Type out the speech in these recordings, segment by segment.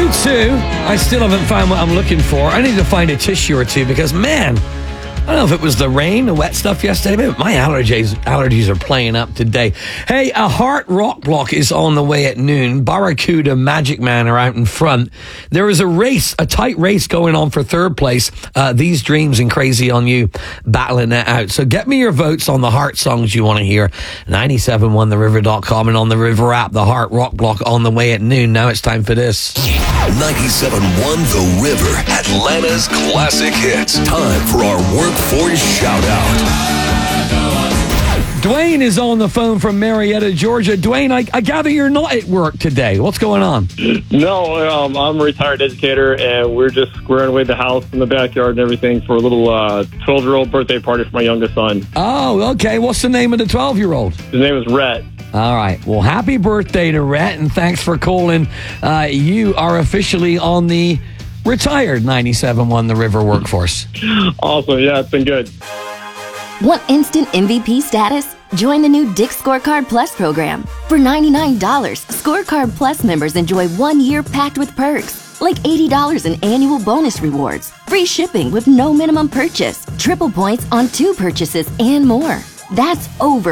You too. I still haven't found what I'm looking for. I need to find a tissue or two because, man, I don't know if it was the rain, the wet stuff yesterday, but my allergies are playing up today. Hey, a Heart Rock Block is on the way at noon. Barracuda, Magic Man are out in front. There is a tight race going on for third place. These Dreams and Crazy on You battling that out. So get me your votes on the Heart songs you want to hear. 97.1theriver.com and on the River app, the Heart Rock Block on the way at noon. Now it's time for this. 97.1 The River, Atlanta's classic hits. Time for our Workforce Shout-Out. Dwayne is on the phone from Marietta, Georgia. Dwayne, I gather you're not at work today. What's going on? No, I'm a retired educator, and we're just squaring away the house and the backyard and everything for a little 12-year-old birthday party for my youngest son. Oh, okay. What's the name of the 12-year-old? His name is Rhett. All right. Well, happy birthday to Rhett, and thanks for calling. You are officially on the retired 97.1 The River workforce. Awesome. Yeah, it's been good. Want instant MVP status? Join the new Dick's Scorecard Plus program. For $99, Scorecard Plus members enjoy 1 year packed with perks, like $80 in annual bonus rewards, free shipping with no minimum purchase, triple points on 2 purchases, and more. That's over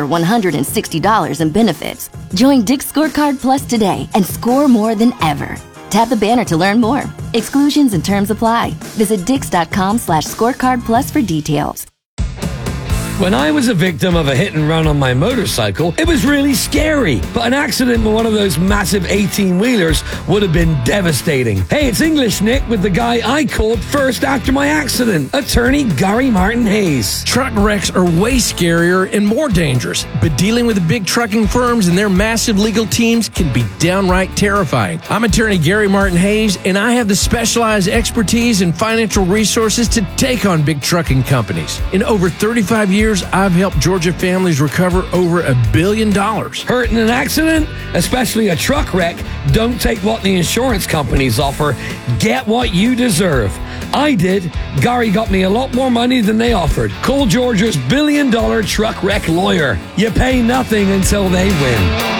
$160 in benefits. Join Dick's Scorecard Plus today and score more than ever. Tap the banner to learn more. Exclusions and terms apply. Visit dix.com/scorecard plus for details. When I was a victim of a hit and run on my motorcycle, it was really scary. But an accident with one of those massive 18-wheelers would have been devastating. Hey, it's English Nick with the guy I called first after my accident, attorney Gary Martin Hayes. Truck wrecks are way scarier and more dangerous, but dealing with the big trucking firms and their massive legal teams can be downright terrifying. I'm attorney Gary Martin Hayes, and I have the specialized expertise and financial resources to take on big trucking companies. In over 35 years, I've helped Georgia families recover over $1 billion. Hurt in an accident, especially a truck wreck, don't take what the insurance companies offer. Get what you deserve. I did. Gary got me a lot more money than they offered. Call Georgia's $1 billion truck wreck lawyer. You pay nothing until they win.